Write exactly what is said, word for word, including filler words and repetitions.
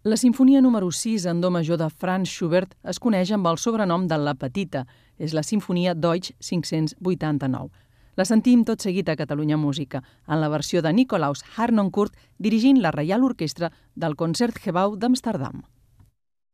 La sinfonia número sis en do major de Franz Schubert es coneix amb el sobrenom de La Petita. És la sinfonia Deutsch cinc-cents vuitanta-nou. La sentim tot seguit a Catalunya Música, en la versió de Nikolaus Harnoncourt dirigint la Reial Orquestra del Concertgebouw d'Amsterdam.